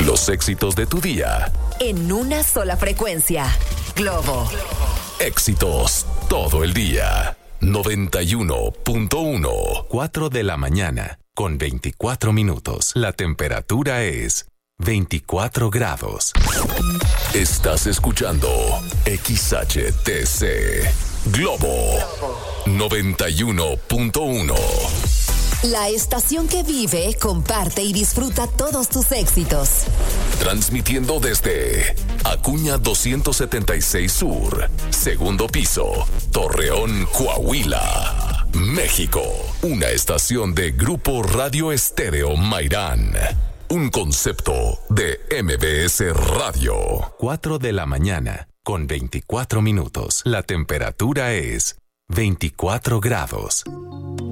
Los éxitos de tu día. En una sola frecuencia. Globo. Éxitos todo el día. 91.1. 4 de la mañana con 24 minutos. La temperatura es 24 grados. Estás escuchando XHTC Globo 91.1. La estación que vive, comparte y disfruta todos tus éxitos. Transmitiendo desde Acuña 276 Sur, segundo piso, Torreón, Coahuila, México. Una estación de Grupo Radio Estéreo Mairán. Un concepto de MBS Radio. 4 de la mañana con 24 minutos. La temperatura es 24 grados.